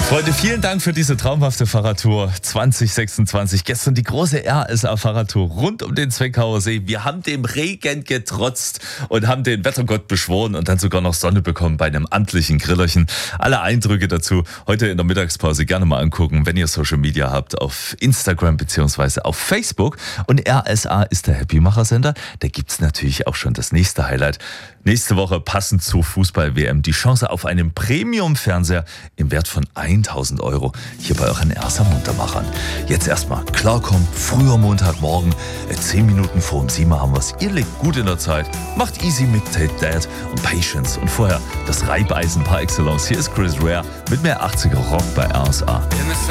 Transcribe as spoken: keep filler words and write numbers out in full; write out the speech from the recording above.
Freunde, vielen Dank für diese traumhafte Fahrradtour zwanzig sechsundzwanzig. Gestern die große R S A-Fahrradtour rund um den Zweckauer See. Wir haben dem Regen getrotzt und haben den Wettergott beschworen und dann sogar noch Sonne bekommen bei einem amtlichen Grillerchen. Alle Eindrücke dazu heute in der Mittagspause gerne mal angucken, wenn ihr Social Media habt, auf Instagram bzw. auf Facebook. Und R S A ist der Happymacher-Sender. Da gibt's natürlich auch schon das nächste Highlight. Nächste Woche passend zur Fußball-W M die Chance auf einen Premium-Fernseher im Wert von tausend Euro hier bei euren R S A-Muntermachern. Jetzt erstmal klarkommen, früher Montagmorgen, zehn Minuten vor um sieben haben wir's. Ihr liegt gut in der Zeit, macht easy mit Take That und Patience und vorher das Reibeisen par excellence. Hier ist Chris Rea mit mehr achtziger Rock bei R S A.